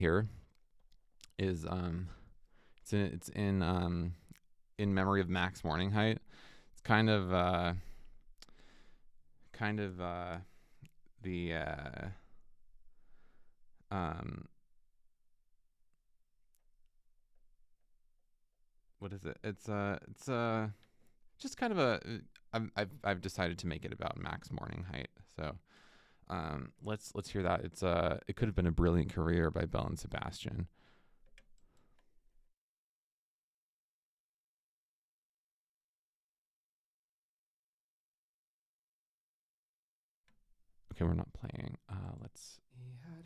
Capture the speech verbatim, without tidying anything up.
here is um, it's in it's in um, in memory of Max Morninghite. It's kind of uh, kind of uh, the uh, um, what is it? It's uh, it's uh, just kind of a. I've I've, I've decided to make it about Max Morninghite. So um, let's let's hear that. It's uh, it could have been a brilliant career by Belle and Sebastian. Okay, we're not playing. Uh, let's